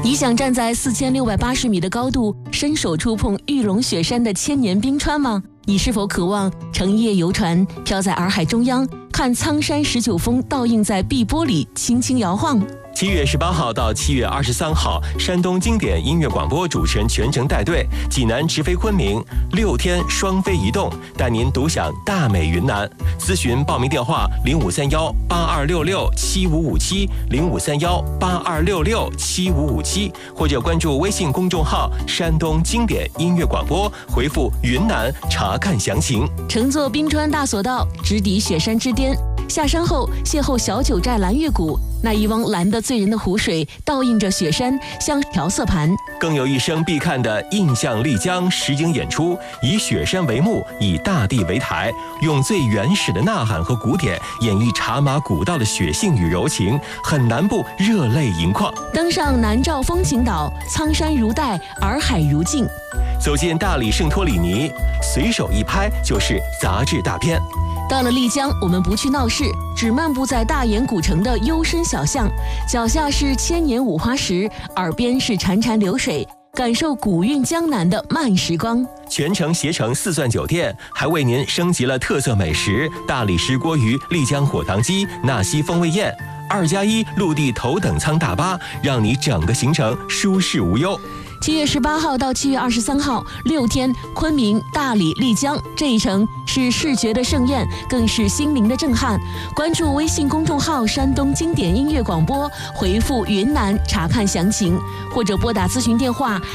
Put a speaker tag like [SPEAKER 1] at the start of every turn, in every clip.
[SPEAKER 1] 你想站在4680米的高度，伸手触碰玉龙雪山的千年冰川吗？你是否渴望乘一叶游船，飘在洱海中央，看苍山19峰倒映在碧波里轻轻摇晃
[SPEAKER 2] ？7月18号到7月23号，山东经典音乐广播主持人全程带队，济南直飞昆明，6天双飞移动，带您独享大美云南。咨询报名电话：0531-8266-7557，0531-8266-7557，或者关注微信公众号“山东经典音乐广播”，回复“云南”查看详情。
[SPEAKER 1] 乘坐冰川大索道，直抵雪山之巅。下山后，邂逅小九寨蓝月谷，那一汪蓝得醉人的湖水倒映着雪山，像调色盘。
[SPEAKER 2] 更有一生必看的印象丽江实景演出，以雪山为幕，以大地为台，用最原始的呐喊和鼓点演绎茶马古道的血性与柔情，很难不热泪盈眶。
[SPEAKER 1] 登上南诏风情岛，苍山如黛，洱海如镜。
[SPEAKER 2] 走进大理圣托里尼，随手一拍就是杂志大片。
[SPEAKER 1] 到了丽江，我们不去闹市，只漫步在大研古城的幽深小巷，脚下是千年五花石，耳边是潺潺流水，感受古韵江南的慢时光。
[SPEAKER 2] 全程携程4钻酒店还为您升级了特色美食大理石锅鱼、丽江火塘鸡、纳西风味宴，2+1陆地头等舱大巴，让你整个行程舒适无忧。
[SPEAKER 1] 7月18号到7月23号，6天，昆明、大理、丽江，这一程是视觉的盛宴，更是心灵的震撼。关注微信公众号“山东经典音乐广播”，回复“云南”查看详情，或者拨打咨询电话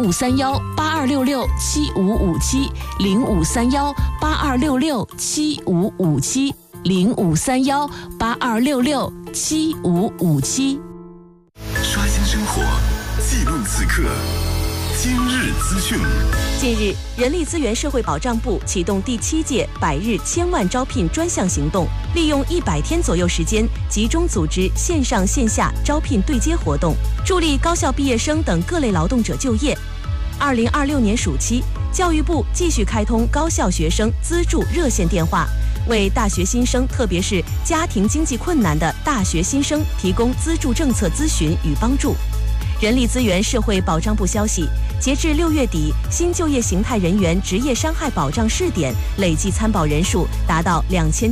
[SPEAKER 3] 0531-8266-7557，0531-8266-7557。刷新生活，记录此刻。今日资讯。
[SPEAKER 4] 近日，人力资源社会保障部启动第7届100日千万招聘专项行动，利用100天左右时间，集中组织线上线下招聘对接活动，助力高校毕业生等各类劳动者就业。2026年暑期，教育部继续开通高校学生资助热线电话，为大学新生，特别是家庭经济困难的大学新生提供资助政策咨询与帮助。人力资源社会保障部消息，截至6月底，新就业形态人员职业伤害保障试点累计参保人数达到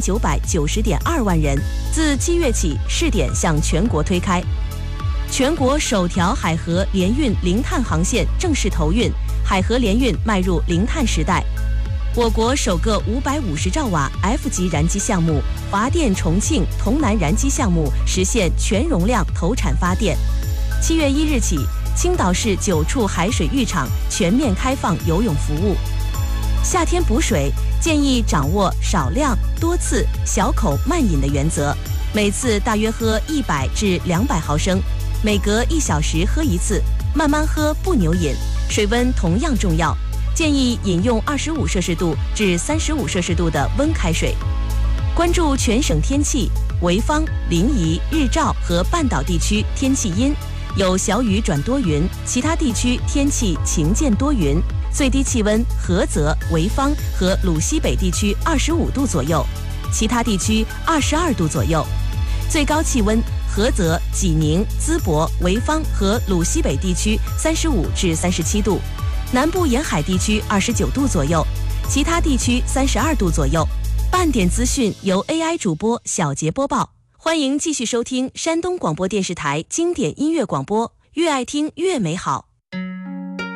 [SPEAKER 4] 2990.2万人。自7月起，试点向全国推开。全国首条海河联运零碳航线正式投运，海河联运迈入零碳时代。我国首个550兆瓦 F 级燃机项目华电重庆潼南燃机项目实现全容量投产发电。7月1日起，青岛市9处海水浴场全面开放游泳服务。夏天补水，建议掌握少量、多次、小口慢饮的原则，每次大约喝100至200毫升，每隔1小时喝一次，慢慢喝不牛饮。水温同样重要，建议饮用25摄氏度至35摄氏度的温开水。关注全省天气，潍坊、临沂、日照和半岛地区天气阴，有小雨转多云，其他地区天气晴间多云，最低气温菏泽、潍坊和鲁西北地区25度左右，其他地区22度左右，最高气温菏泽、济宁、淄博、潍坊和鲁西北地区35至37度，南部沿海地区29度左右，其他地区32度左右。半点资讯由 AI 主播小杰播报。欢迎继续收听山东广播电视台经典音乐广播，越爱听越美好。